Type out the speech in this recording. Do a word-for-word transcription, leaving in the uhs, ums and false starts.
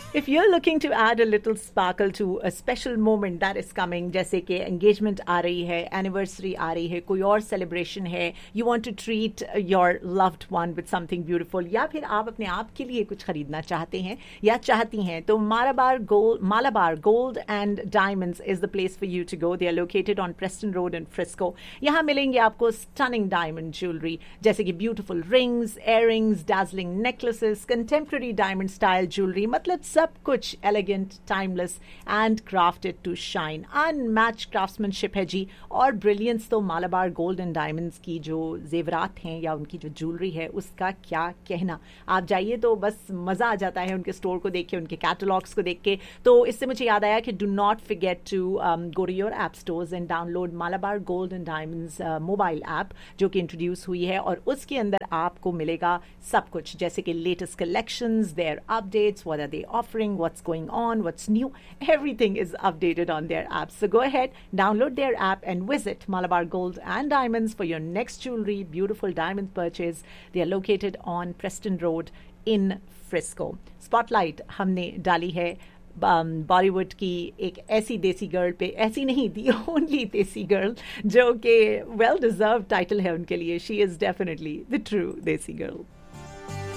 If you're looking to add a little sparkle to a special moment that is coming, जैसे कि engagement आ रही है, anniversary आ रही है, कोई और celebration है, you want to treat your loved one with something beautiful, या फिर आप अपने आप के लिए कुछ खरीदना चाहते हैं या चाहती हैं, तो Malabar Gold, Malabar Gold and Diamonds is the place for you to go. They are located on Preston Road in Frisco. यहाँ मिलेंगे आपको stunning diamond jewelry, जैसे कि beautiful rings, earrings, dazzling necklaces, contemporary diamond style jewelry, मतलब सब कुछ elegant, timeless and crafted to shine. Unmatch craftsmanship है जी. और ब्रिलियंस तो मालाबार गोल्ड एंड डायमंड्स की जो जेवरात हैं या उनकी जो ज्वेलरी है उसका क्या कहना. आप जाइए तो बस मज़ा आ जाता है उनके स्टोर को देख के, उनके कैटलॉग्स को देख के. तो इससे मुझे याद आया कि do not forget to go to your app stores and download Malabar gold and diamonds mobile app जो कि इंट्रोड्यूस हुई है, और उसके अंदर आपको मिलेगा सब कुछ, जैसे कि latest collections, there updates, what are they offering, what's going on, what's new. Everything is updated on their app. So go ahead, download their app and visit Malabar Gold and Diamonds for your next jewelry, beautiful diamond purchase. They are located on Preston Road in Frisco. Spotlight हमने डाली है बॉलीवुड की एक ऐसी देसी girl पे, ऐसी नहीं, दी ओनली देसी गर्ल, जो कि वेल डिजर्व टाइटल है उनके लिए. She is definitely the true देसी गर्ल.